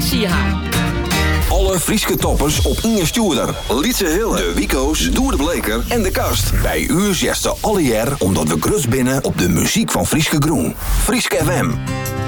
zie je haar. Alle Frieske toppers op Inge Stuurder, Lietse Hille, de Wico's, Doer de Bleker en de Kast. Bij u zesde alle jaar omdat we grut binnen op de muziek van Frieske Groen. Frieske FM.